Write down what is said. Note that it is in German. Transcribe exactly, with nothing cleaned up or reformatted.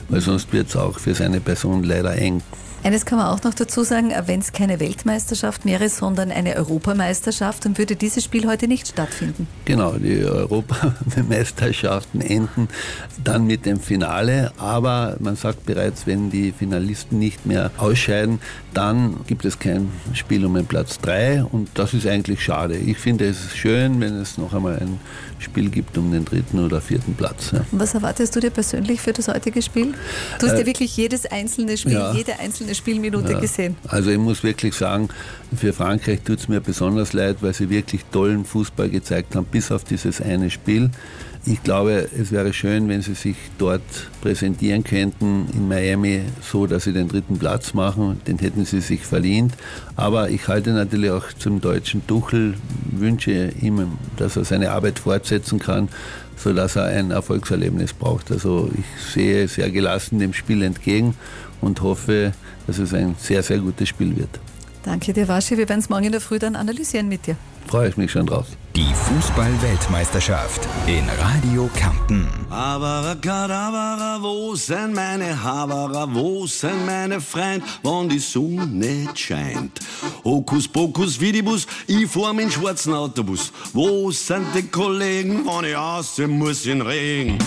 weil sonst wird es auch für seine Person leider eng. Eines kann man auch noch dazu sagen, wenn es keine Weltmeisterschaft wäre, sondern eine Europameisterschaft, dann würde dieses Spiel heute nicht stattfinden. Genau, die Europameisterschaften enden dann mit dem Finale, aber man sagt bereits, wenn die Finalisten nicht mehr ausscheiden, dann gibt es kein Spiel um den Platz drei und das ist eigentlich schade. Ich finde es schön, wenn es noch einmal ein Spiel gibt um den dritten oder vierten Platz. Ja. Was erwartest du dir persönlich für das heutige Spiel? Du hast äh, ja wirklich jedes einzelne Spiel, ja, jede einzelne Spielminute ja, gesehen. Also ich muss wirklich sagen, für Frankreich tut es mir besonders leid, weil sie wirklich tollen Fußball gezeigt haben, bis auf dieses eine Spiel. Ich glaube, es wäre schön, wenn sie sich dort präsentieren könnten in Miami, so dass sie den dritten Platz machen. Den hätten sie sich verdient. Aber ich halte natürlich auch zum deutschen Tuchel, wünsche ihm, dass er seine Arbeit fortsetzen kann, sodass er ein Erfolgserlebnis braucht. Also ich sehe sehr gelassen dem Spiel entgegen und hoffe, dass es ein sehr, sehr gutes Spiel wird. Danke dir, Waschi. Wir werden es morgen in der Früh dann analysieren mit dir. Freue ich mich schon drauf. Die Fußball-Weltmeisterschaft in Radio Kärnten. Abracadabra, wo sind meine Haberer, wo sind meine Freund, wenn die Sonne nicht scheint? Hokus pokus fidibus, ich fahr mit dem schwarzen Autobus. Wo sind die Kollegen, wenn ich aussehen muss in Regen?